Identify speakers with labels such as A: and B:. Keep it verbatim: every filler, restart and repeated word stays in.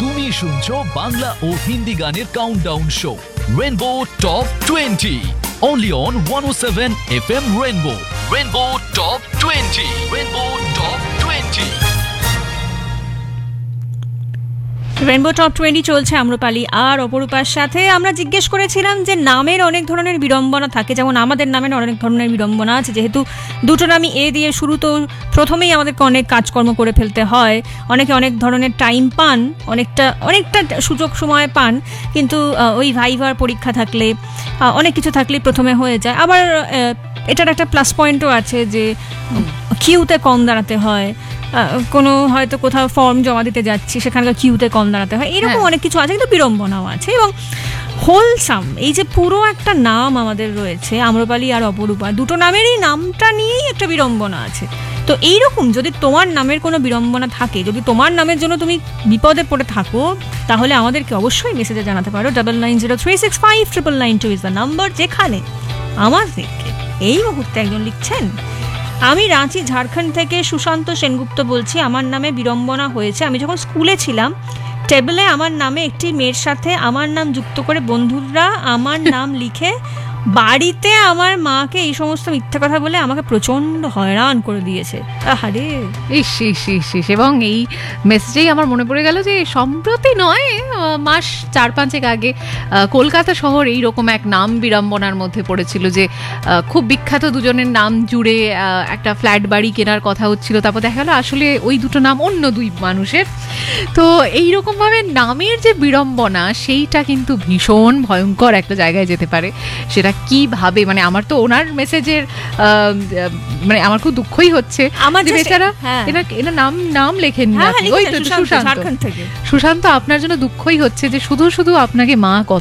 A: তুমি শুনছো বাংলা ও হিন্দি গানের countdown show rainbow top twenty only on one oh seven F M Rainbow. Rainbow Top twenty. Rainbow Top twenty.
B: Rainbow top twenty চলছে আম্রপালি আর অপরূপার সাথে। আমরা জিজ্ঞেস করেছিলাম যে নামের অনেক ধরনের বিড়ম্বনা থাকে, যেমন আমাদের নামের অনেক ধরনের বিড়ম্বনা আছে। যেহেতু দুটো নামই এ দিয়ে শুরু, তো প্রথমেই আমাদেরকে অনেক কাজকর্ম করে ফেলতে হয়। অনেকে অনেক ধরনের টাইম পান, অনেকটা অনেকটা সুযোগ সময় পান, কিন্তু ওই ভাইভার পরীক্ষা থাকলে অনেক কিছু থাকলে প্রথমে হয়ে যায়। আবার এটার একটা প্লাস পয়েন্টও আছে যে কিউতে কম দাঁড়াতে হয়, কোনো হয়তো কোথাও ফর্ম জমা দিতে যাচ্ছি সেখানকার কিউতে কম দাঁড়াতে হয়, এরকম অনেক কিছু আছে, কিন্তু বিড়ম্বনাও আছে। এবং হোলসাম এই যে পুরো একটা নাম আমাদের রয়েছে আম্রপালি আর অপরূপা, দুটো নামেরই নামটা নিয়েই একটা বিড়ম্বনা আছে। তো এইরকম যদি তোমার নামের কোনো বিড়ম্বনা থাকে, যদি তোমার নামের জন্য তুমি বিপদে পড়ে থাকো, তাহলে আমাদেরকে অবশ্যই মেসেজে জানাতে পারো। Double nine zero three six five triple nine two is the number, যেখানে আমাদেরকে এই মুহূর্তে একজন লিখছেন, আমি রাঁচি ঝাড়খণ্ড থেকে সুশান্ত সেনগুপ্ত বলছি। আমার নামে বিড়ম্বনা হয়েছে। আমি যখন স্কুলে ছিলাম, টেবিলে আমার নামে একটি মেয়ের সাথে আমার নাম যুক্ত করে বন্ধুরা আমার নাম লিখে বাড়িতে আমার মাকে এই সমস্ত মিথ্যা কথা বলে আমাকে প্রচণ্ড হয়রান করে দিয়েছে। আহারে
C: ইস ইস ইস ইস। এবং এই মেসেজেই আমার মনে পড়ে গেল যে সম্প্রতি নয়, মাস চার পাঁচেক আগে কলকাতা শহর এইরকম এক নাম বিড়ম্বনার মধ্যে পড়েছিল, যে খুব বিখ্যাত দুজনের নাম জুড়ে একটা ফ্ল্যাট বাড়ি কেনার কথা হচ্ছিল। তারপর দেখা গেল আসলে ওই দুটো নাম অন্য দুই মানুষের। তো এইরকমভাবে নামের যে বিড়ম্বনা, সেইটা কিন্তু ভীষণ ভয়ঙ্কর একটা জায়গায় যেতে পারে। সেটা কিভাবে, মানে আমার তো ওনার মেসেজের মানে আমার খুব দুঃখই হচ্ছে। আমার বেচারা এনার নাম নাম লেখেননি, ওই তো সুশান্ত। সুশান্ত, আপনার জন্য দুঃখই হচ্ছে যে শুধু শুধু আপনাকে মা